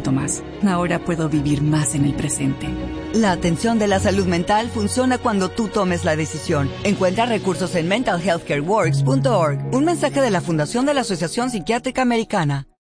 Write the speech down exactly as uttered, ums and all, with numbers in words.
síntomas. Ahora puedo vivir más en el presente. La atención de la salud mental funciona cuando tú tomes la decisión. Encuentra recursos en mental health care works punto org. Un mensaje de la Fundación de la Asociación Psiquiátrica Americana.